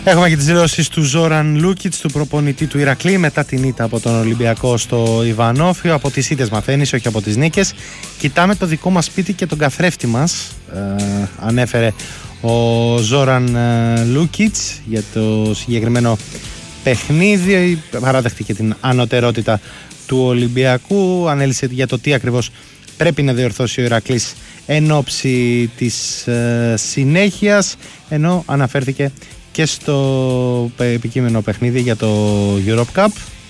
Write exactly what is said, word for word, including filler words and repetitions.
Έχουμε και τις δηλώσεις του Ζόραν Λούκιτς, του προπονητή του Ηρακλή, μετά την ήττα από τον Ολυμπιακό στο Ιβανόφιο. Από τις ήττες μαθαίνεις, όχι από τις νίκες. Κοιτάμε το δικό μας σπίτι και τον καθρέφτη μας, ε, ανέφερε ο Ζόραν ε, Λούκιτς για το συγκεκριμένο παιχνίδι. Παράδεχτηκε την ανωτερότητα του Ολυμπιακού, ανέλησε για το τι ακριβώς πρέπει να διορθώσει ο Ηρακλής εν ώψη της ε, συνέχειας, ενώ αναφέρθηκε και στο επικείμενο παιχνίδι για το Europe Cup.